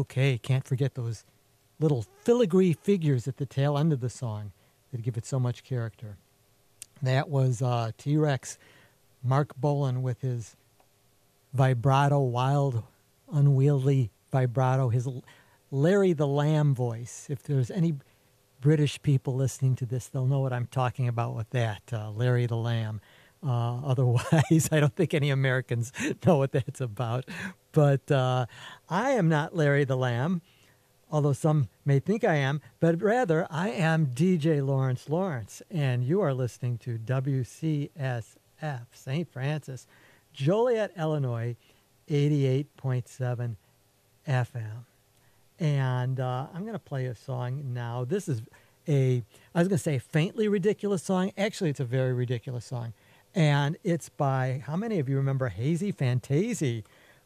okay. Can't forget those little filigree figures at the tail end of the song that give it so much character. That was T-Rex, Mark Bolan with his vibrato, wild, unwieldy vibrato, his Larry the Lamb voice. If there's any British people listening to this, they'll know what I'm talking about with that, Larry the Lamb. Otherwise, I don't think any Americans know what that's about. But I am not Larry the Lamb, although some may think I am, but rather I am DJ Lawrence Lawrence, and you are listening to WCSF St. Francis, Joliet, Illinois, 88.7 FM. And I'm going to play a song now. This is I was going to say a faintly ridiculous song. Actually, it's a very ridiculous song. And it's by, how many of you remember Hazy Fantasy?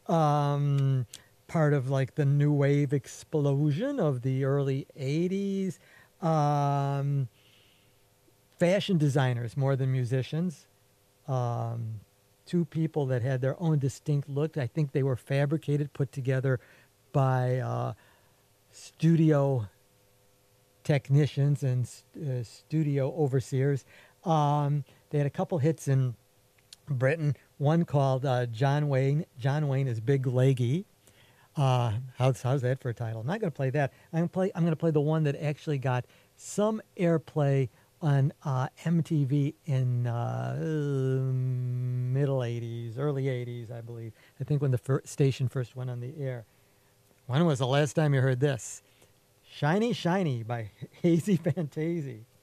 Part of like the new wave explosion of the early 80s. Fashion designers more than musicians. Two people that had their own distinct look. I think they were fabricated, put together by studio technicians and studio overseers. They had a couple hits in Britain. One called John Wayne. John Wayne is Big Leggy. How's that for a title? I'm not going to play that. I'm going to play the one that actually got some airplay on MTV in middle 80s, early 80s, I believe. I think when the station first went on the air. When was the last time you heard this? Shiny Shiny by Hazy Fantasy.